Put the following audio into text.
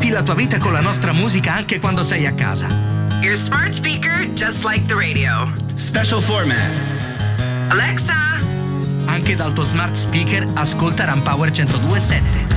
Arricchi la tua vita con la nostra musica anche quando sei a casa. Your smart speaker, just like the radio. Special format. Alexa! Anche dal tuo smart speaker ascolta Rampower 102.7.